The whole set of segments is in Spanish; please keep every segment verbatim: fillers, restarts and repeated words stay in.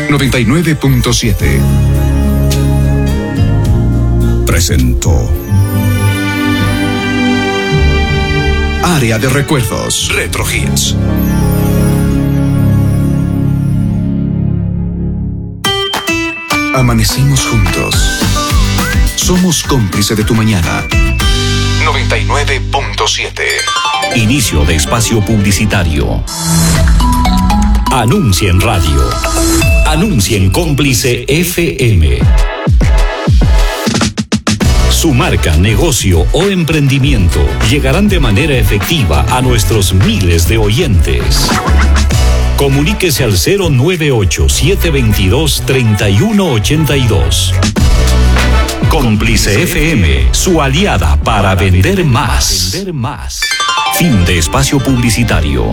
noventa y nueve punto siete presentó Área de Recuerdos Retro Hits. Amanecimos juntos. Somos cómplice de tu mañana. noventa y nueve punto siete. Inicio de espacio publicitario. Anuncia en radio. Anuncia en Cómplice F M. Su marca, negocio o emprendimiento llegarán de manera efectiva a nuestros miles de oyentes. Comuníquese al cero nueve ocho, siete dos dos, tres uno ocho dos. Cómplice F M, su aliada para vender más. Vender más. Fin de espacio publicitario.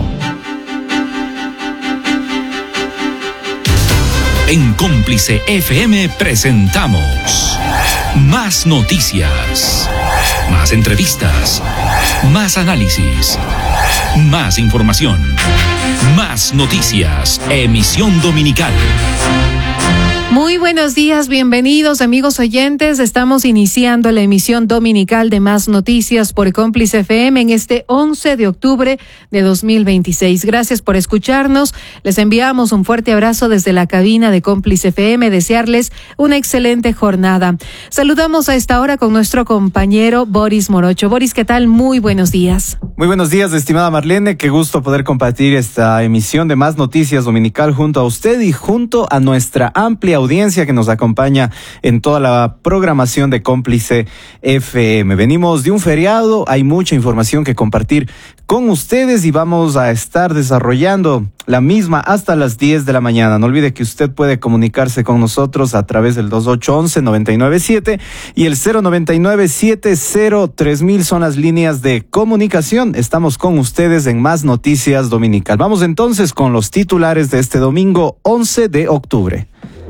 En Cómplice F M presentamos más noticias, más entrevistas, más análisis, más información, más noticias, emisión dominical. Muy buenos días, bienvenidos amigos oyentes. Estamos iniciando la emisión dominical de Más Noticias por Cómplice F M en este once de octubre de dos mil veintiséis. Gracias por escucharnos. Les enviamos un fuerte abrazo desde la cabina de Cómplice F M. Desearles una excelente jornada. Saludamos a esta hora con nuestro compañero Boris Morocho. Boris, ¿qué tal? Muy buenos días. Muy buenos días, estimada Marlene. Qué gusto poder compartir esta emisión de Más Noticias dominical junto a usted y junto a nuestra amplia audiencia que nos acompaña en toda la programación de Cómplice F M. Venimos de un feriado, hay mucha información que compartir con ustedes y vamos a estar desarrollando la misma hasta las diez de la mañana. No olvide que usted puede comunicarse con nosotros a través del dos ocho uno uno, nueve nueve siete y el cero nueve nueve, siete cero tres mil son las líneas de comunicación. Estamos con ustedes en Más Noticias Dominical. Vamos entonces con los titulares de este domingo once de octubre.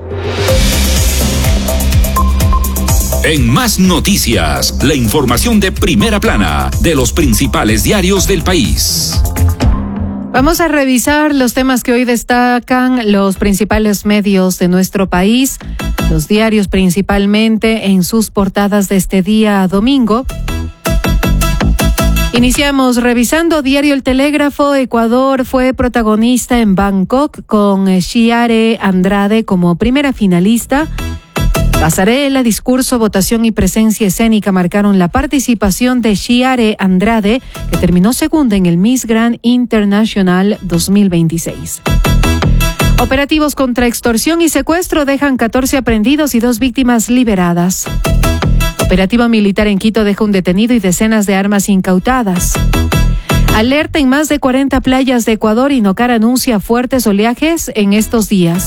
En Más Noticias, la información de primera plana de los principales diarios del país. Vamos a revisar los temas que hoy destacan los principales medios de nuestro país, los diarios principalmente en sus portadas de este día domingo. Iniciamos revisando Diario El Telégrafo. Ecuador fue protagonista en Bangkok con Chiare Andrade como primera finalista. Pasarela, discurso, votación y presencia escénica marcaron la participación de Chiare Andrade, que terminó segunda en el Miss Grand International dos mil veintiséis. Operativos contra extorsión y secuestro dejan catorce aprehendidos y dos víctimas liberadas. Operativo militar en Quito deja un detenido y decenas de armas incautadas. Alerta en más de cuarenta playas de Ecuador. Inocar anuncia fuertes oleajes en estos días.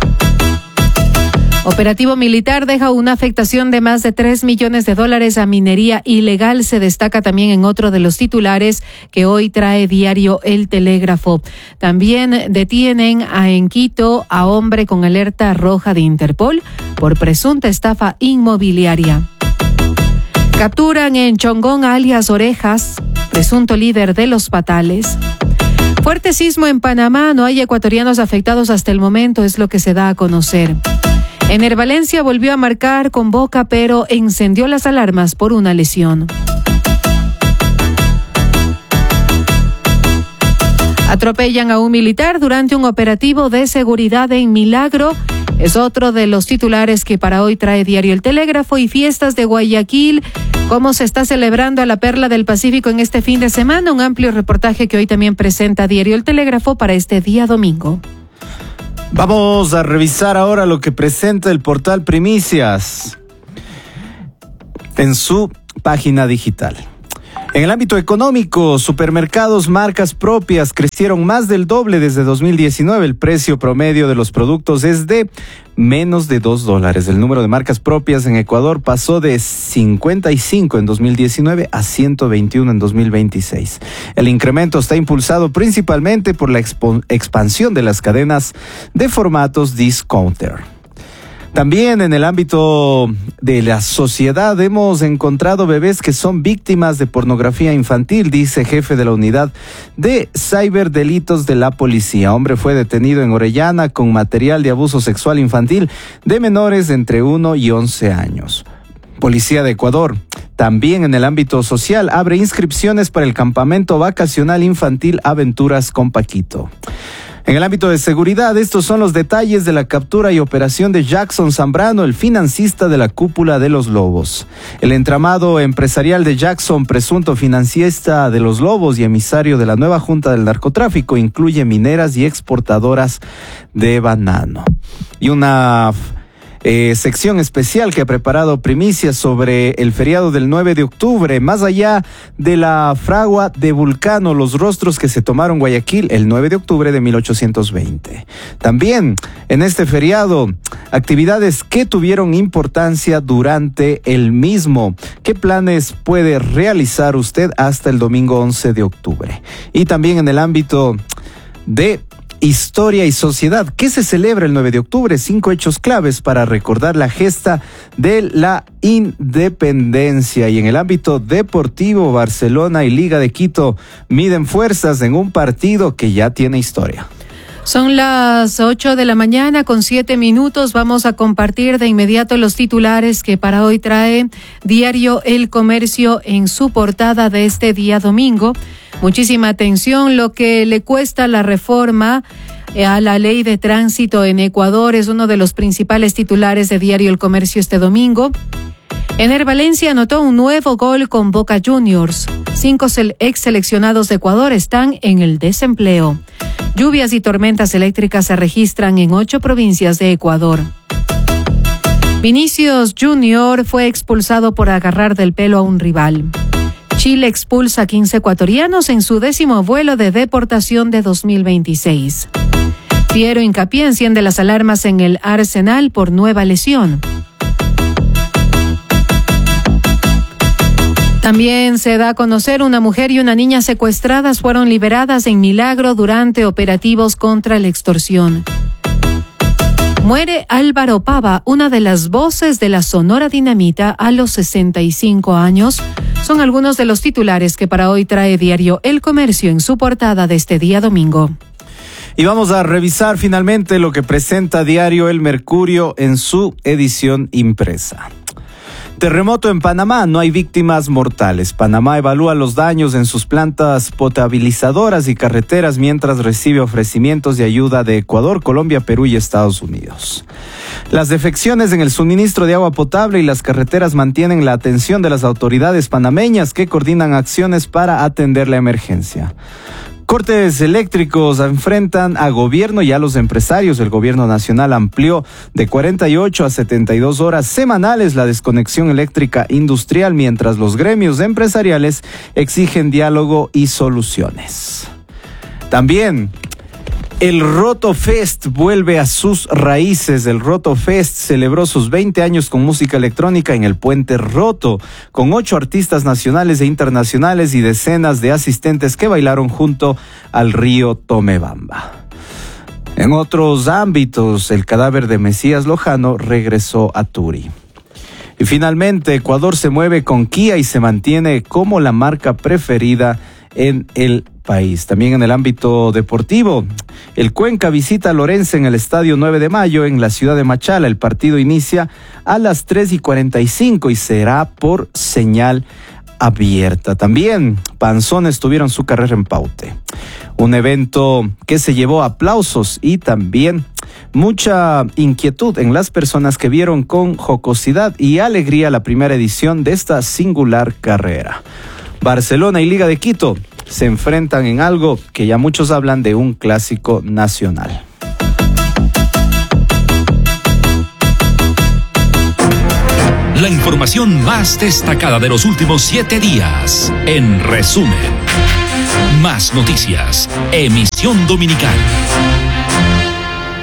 Operativo militar deja una afectación de más de tres millones de dólares a minería ilegal. Se destaca también en otro de los titulares que hoy trae Diario El Telégrafo. También detienen a en Quito a hombre con alerta roja de Interpol por presunta estafa inmobiliaria. Capturan en Chongón a alias Orejas, presunto líder de los Patales. Fuerte sismo en Panamá, no hay ecuatorianos afectados hasta el momento, es lo que se da a conocer. Ener Valencia volvió a marcar con Boca, pero encendió las alarmas por una lesión. Atropellan a un militar durante un operativo de seguridad en Milagro. Es otro de los titulares que para hoy trae Diario El Telégrafo. Y fiestas de Guayaquil, cómo se está celebrando a la Perla del Pacífico en este fin de semana. Un amplio reportaje que hoy también presenta Diario El Telégrafo para este día domingo. Vamos a revisar ahora lo que presenta el portal Primicias en su página digital. En el ámbito económico, supermercados, marcas propias crecieron más del doble desde dos mil diecinueve. El precio promedio de los productos es de menos de dos dólares. El número de marcas propias en Ecuador pasó de cincuenta y cinco en dos mil diecinueve a ciento veintiuno en dos mil veintiséis. El incremento está impulsado principalmente por la expo- expansión de las cadenas de formatos discounter. También en el ámbito de la sociedad hemos encontrado bebés que son víctimas de pornografía infantil, dice jefe de la unidad de ciberdelitos de la policía. Hombre fue detenido en Orellana con material de abuso sexual infantil de menores de entre uno y once años. Policía de Ecuador, también en el ámbito social, abre inscripciones para el campamento vacacional infantil Aventuras con Paquito. En el ámbito de seguridad, estos son los detalles de la captura y operación de Jackson Zambrano, el financista de la cúpula de los Lobos. El entramado empresarial de Jackson, presunto financista de los Lobos y emisario de la nueva Junta del Narcotráfico, incluye mineras y exportadoras de banano. Y una Eh, sección especial que ha preparado primicias sobre el feriado del nueve de octubre, más allá de la fragua de Vulcano, los rostros que se tomaron Guayaquil el nueve de octubre de mil ochocientos veinte. También en este feriado, actividades que tuvieron importancia durante el mismo. ¿Qué planes puede realizar usted hasta el domingo once de octubre? Y también en el ámbito de historia y sociedad, ¿qué se celebra el nueve de octubre? Cinco hechos claves para recordar la gesta de la independencia. Y en el ámbito deportivo, Barcelona y Liga de Quito miden fuerzas en un partido que ya tiene historia. Son las ocho de la mañana con siete minutos. Vamos a compartir de inmediato los titulares que para hoy trae Diario El Comercio en su portada de este día domingo. Muchísima atención, lo que le cuesta la reforma a la ley de tránsito en Ecuador es uno de los principales titulares de Diario El Comercio este domingo. Ener Valencia anotó un nuevo gol con Boca Juniors. Cinco ex seleccionados de Ecuador están en el desempleo. Lluvias y tormentas eléctricas se registran en ocho provincias de Ecuador. Vinicius Junior fue expulsado por agarrar del pelo a un rival. Chile expulsa a quince ecuatorianos en su décimo vuelo de deportación de dos mil veintiséis. Piero Hincapié enciende las alarmas en el Arsenal por nueva lesión. También se da a conocer una mujer y una niña secuestradas fueron liberadas en Milagro durante operativos contra la extorsión. Muere Álvaro Pava, una de las voces de la Sonora Dinamita a los sesenta y cinco años. Son algunos de los titulares que para hoy trae Diario El Comercio en su portada de este día domingo. Y vamos a revisar finalmente lo que presenta Diario El Mercurio en su edición impresa. Terremoto en Panamá, no hay víctimas mortales. Panamá evalúa los daños en sus plantas potabilizadoras y carreteras mientras recibe ofrecimientos de ayuda de Ecuador, Colombia, Perú y Estados Unidos. Las defecciones en el suministro de agua potable y las carreteras mantienen la atención de las autoridades panameñas que coordinan acciones para atender la emergencia. Cortes eléctricos enfrentan a gobierno y a los empresarios. El gobierno nacional amplió de cuarenta y ocho a setenta y dos horas semanales la desconexión eléctrica industrial, mientras los gremios empresariales exigen diálogo y soluciones. También el Roto Fest vuelve a sus raíces. El Roto Fest celebró sus veinte años con música electrónica en el Puente Roto, con ocho artistas nacionales e internacionales y decenas de asistentes que bailaron junto al río Tomebamba. En otros ámbitos, el cadáver de Mesías Lojano regresó a Turi. Y finalmente, Ecuador se mueve con Kia y se mantiene como la marca preferida en el país. También en el ámbito deportivo, el Cuenca visita a Lorense en el Estadio nueve de mayo en la ciudad de Machala. El partido inicia a las tres y cuarenta y cinco y será por señal abierta. También Panzones tuvieron su carrera en Paute. Un evento que se llevó aplausos y también mucha inquietud en las personas que vieron con jocosidad y alegría la primera edición de esta singular carrera. Barcelona y Liga de Quito se enfrentan en algo que ya muchos hablan de un clásico nacional. La información más destacada de los últimos siete días. En resumen, más noticias. Emisión dominical.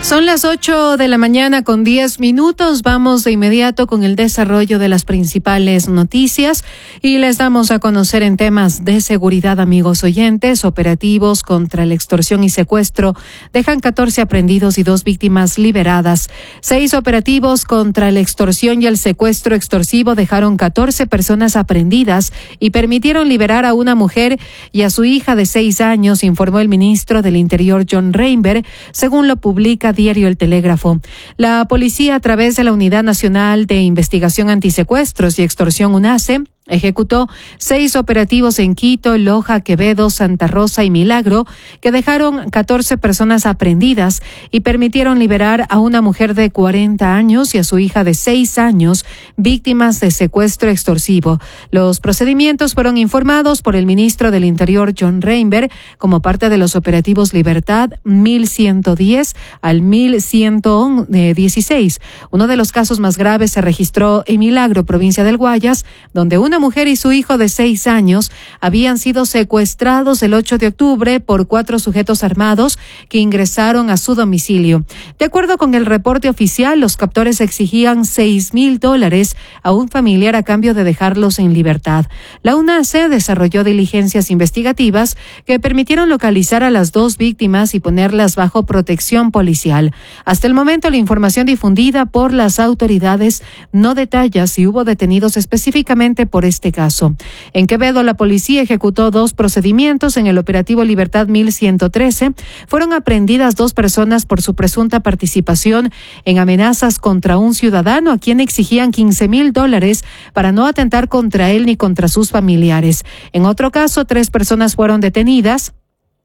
Son las ocho de la mañana con diez minutos. Vamos de inmediato con el desarrollo de las principales noticias y les damos a conocer en temas de seguridad, amigos oyentes. Operativos contra la extorsión y secuestro dejan catorce aprehendidos y dos víctimas liberadas. Seis operativos contra la extorsión y el secuestro extorsivo dejaron catorce personas aprehendidas y permitieron liberar a una mujer y a su hija de seis años, informó el ministro del Interior, John Reinberg, según lo publica Diario El Telégrafo. La policía, a través de la Unidad Nacional de Investigación Antisecuestros y Extorsión UNACE, ejecutó seis operativos en Quito, Loja, Quevedo, Santa Rosa y Milagro, que dejaron catorce personas aprehendidas y permitieron liberar a una mujer de cuarenta años y a su hija de seis años, víctimas de secuestro extorsivo. Los procedimientos fueron informados por el ministro del Interior, John Reinberg, como parte de los operativos Libertad mil ciento diez al mil ciento dieciséis. Uno de los casos más graves se registró en Milagro, provincia del Guayas, donde una mujer y su hijo de seis años habían sido secuestrados el ocho de octubre por cuatro sujetos armados que ingresaron a su domicilio. De acuerdo con el reporte oficial, los captores exigían seis mil dólares a un familiar a cambio de dejarlos en libertad. La UNACE desarrolló diligencias investigativas que permitieron localizar a las dos víctimas y ponerlas bajo protección policial. Hasta el momento, la información difundida por las autoridades no detalla si hubo detenidos específicamente por este caso. En Quevedo, la policía ejecutó dos procedimientos. En el operativo Libertad mil ciento trece fueron aprehendidas dos personas por su presunta participación en amenazas contra un ciudadano a quien exigían quince mil dólares para no atentar contra él ni contra sus familiares. En otro caso, tres personas fueron detenidas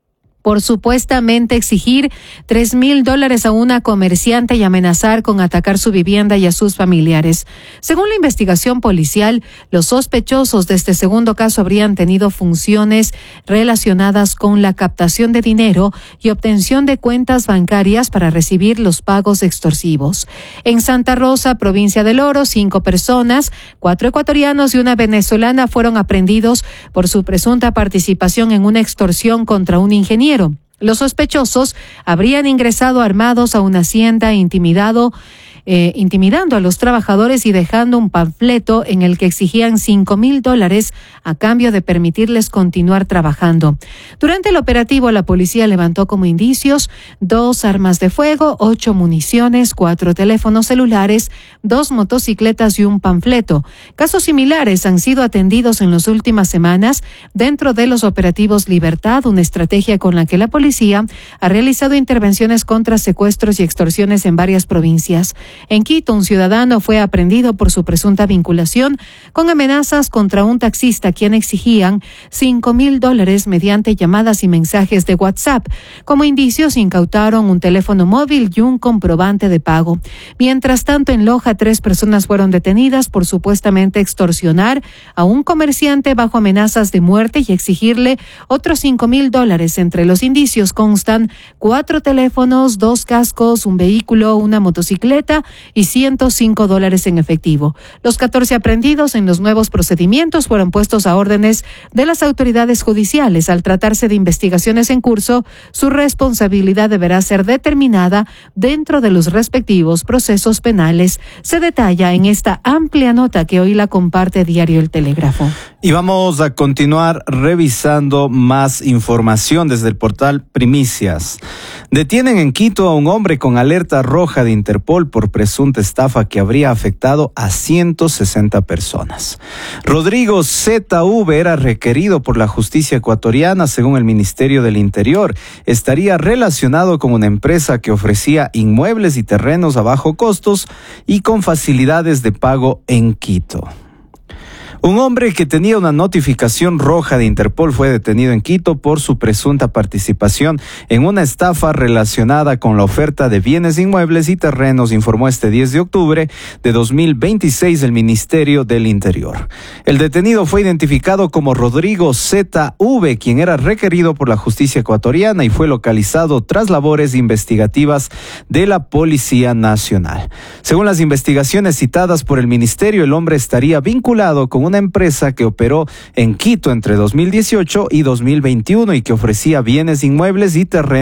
por supuestamente exigir tres mil dólares a una comerciante y amenazar con atacar su vivienda y a sus familiares. Según la investigación policial, los sospechosos de este segundo caso habrían tenido funciones relacionadas con la captación de dinero y obtención de cuentas bancarias para recibir los pagos extorsivos. En Santa Rosa, provincia del Oro, cinco personas, cuatro ecuatorianos y una venezolana fueron aprehendidos por su presunta participación en una extorsión contra un ingeniero. Los sospechosos habrían ingresado armados a una hacienda e intimidado, eh, intimidando a los trabajadores y dejando un panfleto en el que exigían cinco mil dólares a cambio de permitirles continuar trabajando. Durante el operativo, la policía levantó como indicios dos armas de fuego, ocho municiones, cuatro teléfonos celulares, dos motocicletas y un panfleto. Casos similares han sido atendidos en las últimas semanas dentro de los operativos Libertad, una estrategia con la que la policía ha realizado intervenciones contra secuestros y extorsiones en varias provincias. En Quito, un ciudadano fue aprehendido por su presunta vinculación con amenazas contra un taxista, quien exigían cinco mil dólares mediante llamadas y mensajes de WhatsApp. Como indicios, incautaron un teléfono móvil y un comprobante de pago. Mientras tanto, en Loja, tres personas fueron detenidas por supuestamente extorsionar a un comerciante bajo amenazas de muerte y exigirle otros cinco mil dólares. Entre los indicios constan cuatro teléfonos, dos cascos, un vehículo, una motocicleta y ciento cinco dólares en efectivo. Los catorce aprehendidos en los nuevos procedimientos fueron puestos a órdenes de las autoridades judiciales. Al tratarse de investigaciones en curso, su responsabilidad deberá ser determinada dentro de los respectivos procesos penales. Se detalla en esta amplia nota que hoy la comparte Diario El Telégrafo. Y vamos a continuar revisando más información desde el portal Primicias. Detienen en Quito a un hombre con alerta roja de Interpol por presunta estafa que habría afectado a ciento sesenta personas. Rodrigo Z V era requerido por la justicia ecuatoriana, según el Ministerio del Interior. Estaría relacionado con una empresa que ofrecía inmuebles y terrenos a bajo costos y con facilidades de pago en Quito. Un hombre que tenía una notificación roja de Interpol fue detenido en Quito por su presunta participación en una estafa relacionada con la oferta de bienes inmuebles y terrenos, informó este diez de octubre de dos mil veintiséis el Ministerio del Interior. El detenido fue identificado como Rodrigo Z V, quien era requerido por la justicia ecuatoriana y fue localizado tras labores investigativas de la Policía Nacional. Según las investigaciones citadas por el Ministerio, el hombre estaría vinculado con una empresa que operó en Quito entre dos mil dieciocho y dos mil veintiuno y que ofrecía bienes inmuebles y terrenos